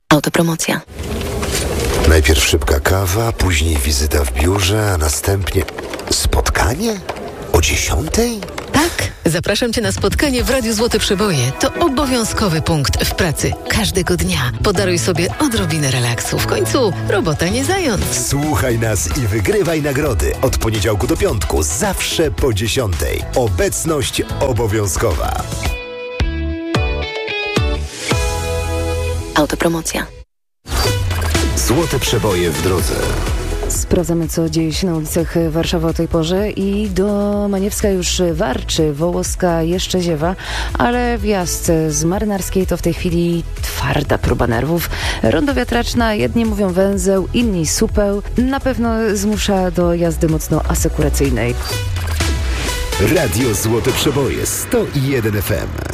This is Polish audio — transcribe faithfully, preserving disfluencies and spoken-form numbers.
Autopromocja. Najpierw szybka kawa, później wizyta w biurze, a następnie spotkanie? O dziesiątej? Tak, zapraszam Cię na spotkanie w Radiu Złote Przeboje. To obowiązkowy punkt w pracy. Każdego dnia podaruj sobie odrobinę relaksu. W końcu robota nie zając. Słuchaj nas i wygrywaj nagrody. Od poniedziałku do piątku, zawsze po dziesiątej. Obecność obowiązkowa. Autopromocja. Złote Przeboje w drodze. Sprawdzamy, co dzieje się na ulicach Warszawy o tej porze i do Maniewska już warczy, Wołoska jeszcze ziewa, ale wjazd z Marynarskiej to w tej chwili twarda próba nerwów. Rondo Wiatraczna, jedni mówią węzeł, inni supeł, na pewno zmusza do jazdy mocno asekuracyjnej. Radio Złote Przeboje sto jeden F M.